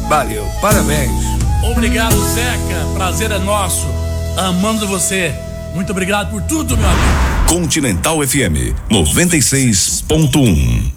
Valeu, parabéns. Obrigado, Zeca. Prazer é nosso. Amando você. Muito obrigado por tudo, meu amigo. Continental FM 96.1.